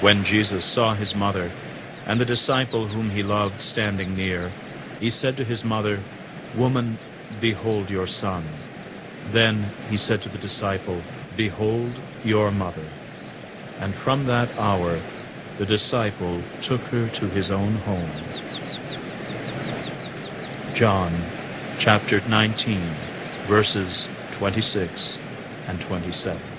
When Jesus saw his mother and the disciple whom he loved standing near, he said to his mother, "Woman, behold your son." Then he said to the disciple, "Behold your mother." And from that hour the disciple took her to his own home. John chapter 19, verses 26 and 27.